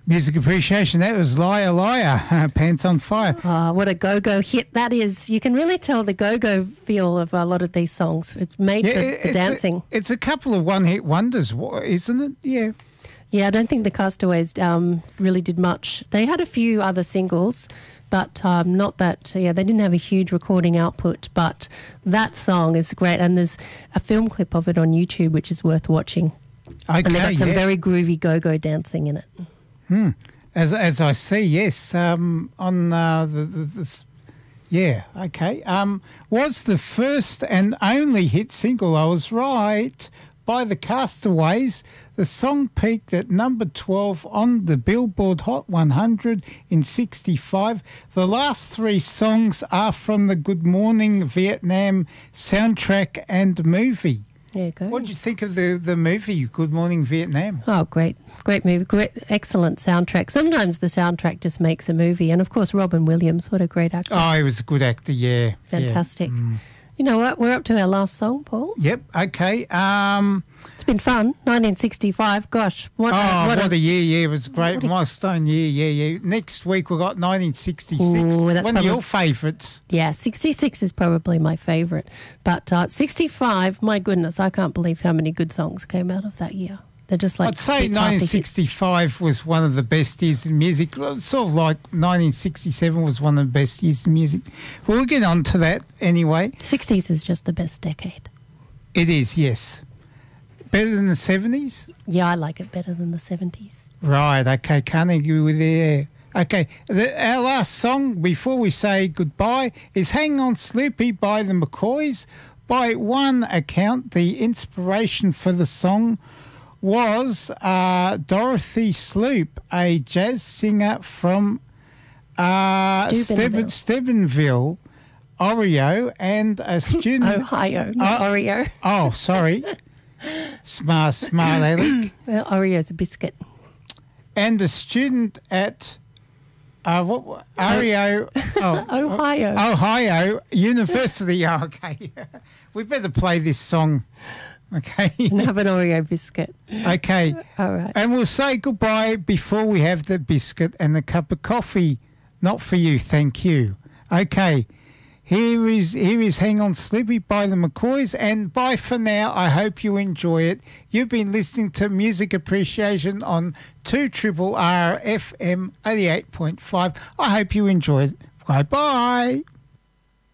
Music appreciation. That was Liar Liar, Pants on Fire. Oh, what a go-go hit that is. You can really tell the go-go feel of a lot of these songs. It's made for dancing. It's a couple of one-hit wonders, isn't it? Yeah. Yeah, I don't think the Castaways really did much. They had a few other singles, but not that, they didn't have a huge recording output, but that song is great, and there's a film clip of it on YouTube which is worth watching. Okay, and they've got some very groovy go-go dancing in it. As I see, yes, on yeah, okay. Was the first and only hit single, I was right, by the Castaways. The song peaked at number 12 on the Billboard Hot 100 in 1965. The last three songs are from the Good Morning Vietnam soundtrack and movie. There you go. What did you think of the movie, Good Morning Vietnam? Oh, great. Great movie. Great, excellent soundtrack. Sometimes the soundtrack just makes a movie. And, of course, Robin Williams, what a great actor. Oh, he was a good actor, yeah. Fantastic. Yeah. You know what? We're up to our last song, Paul. Yep, okay. It's been fun. 1965. Gosh. What a year. Yeah, it was a great milestone year. Yeah. Next week we've got 1966. Ooh, that's one of your favourites. Yeah, 66 is probably my favourite. But 65, my goodness, I can't believe how many good songs came out of that year. They're just like... I'd say 1965 was one of the best years in music. Sort of like 1967 was one of the best years in music. But we'll get on to that anyway. 60s is just the best decade. It is, yes. Better than the 70s? Yeah, I like it better than the 70s. Right, okay, can't agree with you. Okay, our last song before we say goodbye is Hang On Sloopy by the McCoys. By one account, the inspiration for the song was Dorothy Sloop, a jazz singer from Steubenville, Ohio, and a student... Ohio, not Oreo. Oh, sorry. Smart aleck. Well, Oreo's a biscuit. And a student at Ohio University. Oh, okay. We better play this song. Okay. And have an Oreo biscuit. Okay. All right. And we'll say goodbye before we have the biscuit and the cup of coffee. Not for you, thank you. Okay. Here is Hang On Sloopy by the McCoys, and bye for now. I hope you enjoy it. You've been listening to Music Appreciation on 2RRR FM 88.5. I hope you enjoy it. Bye-bye.